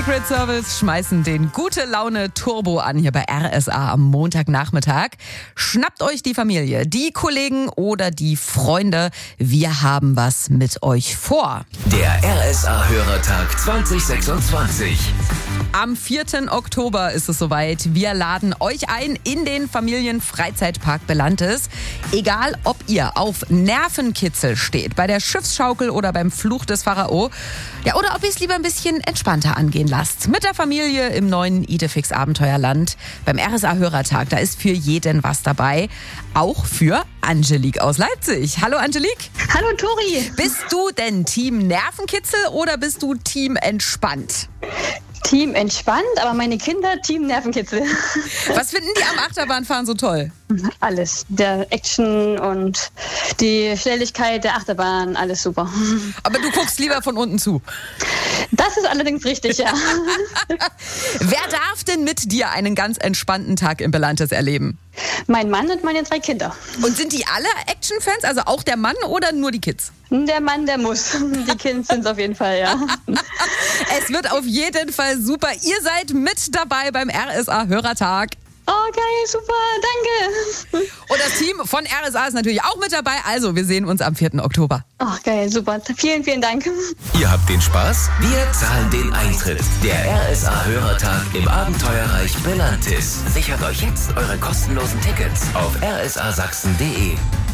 Secret Service schmeißen den Gute-Laune-Turbo an hier bei RSA am Montagnachmittag. Schnappt euch die Familie, die Kollegen oder die Freunde. Wir haben was mit euch vor. Der RSA-Hörertag 2026. Am 4. Oktober ist es soweit. Wir laden euch ein in den Familienfreizeitpark Belantes. Egal, ob ihr auf Nervenkitzel steht, bei der Schiffsschaukel oder beim Fluch des Pharao. Ja, oder ob ihr es lieber ein bisschen entspannter angehen lasst. Mit der Familie im neuen Idefix Abenteuerland beim RSA-Hörertag. Da ist für jeden was dabei. Auch für Angelique aus Leipzig. Hallo Angelique. Hallo Tori. Bist du denn Team Nervenkitzel oder bist du Team entspannt? Team entspannt, aber meine Kinder Team Nervenkitzel. Was finden die am Achterbahnfahren so toll? Alles. Der Action und die Schnelligkeit der Achterbahn, alles super. Aber du guckst lieber von unten zu. Das ist allerdings richtig, ja. Wer darf denn mit dir einen ganz entspannten Tag im Belantes erleben? Mein Mann und meine 3 Kinder. Und sind die alle Action-Fans, also auch der Mann oder nur die Kids? Der Mann, der muss. Die Kids sind es auf jeden Fall, ja. Es wird auf jeden Fall super. Ihr seid mit dabei beim RSA-Hörertag. Oh, geil, super, danke. Und das Team von RSA ist natürlich auch mit dabei. Also, wir sehen uns am 4. Oktober. Oh, geil, super. Vielen, vielen Dank. Ihr habt den Spaß? Wir zahlen den Eintritt. Der RSA-Hörertag im Abenteuerreich Belantis. Sichert euch jetzt eure kostenlosen Tickets auf rsasachsen.de.